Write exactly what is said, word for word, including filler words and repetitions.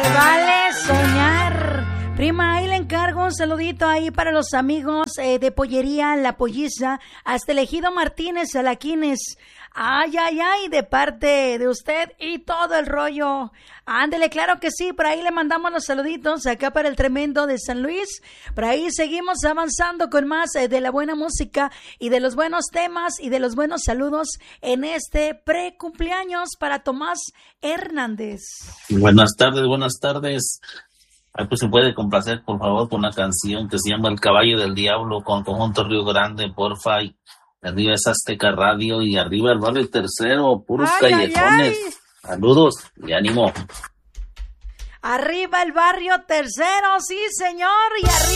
Vale soñar. Prima, ahí le encargo un saludito ahí para los amigos eh, de Pollería La Polliza, hasta el Ejido Martínez, Alaquines. Ay, ay, ay, de parte de usted y todo el rollo. Ándele, claro que sí, por ahí le mandamos los saluditos acá para el tremendo de San Luis. Por ahí seguimos avanzando con más eh, de la buena música y de los buenos temas y de los buenos saludos en este pre-cumpleaños para Tomás Hernández. Buenas tardes, buenas tardes. Ay, pues se puede complacer, por favor, con una canción que se llama El Caballo del Diablo con Conjunto Río Grande, porfa. Y arriba es Azteca Radio y arriba el barrio Tercero, puros Ay, callejones. ay, ay. Saludos y ánimo. Arriba el barrio Tercero, sí señor, y arriba